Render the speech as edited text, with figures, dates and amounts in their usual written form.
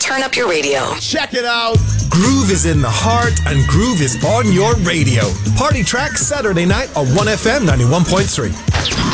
turn up your radio. Check it out. Groove is in the heart and groove is on your radio. Party Track Saturday night on 1FM 91.3.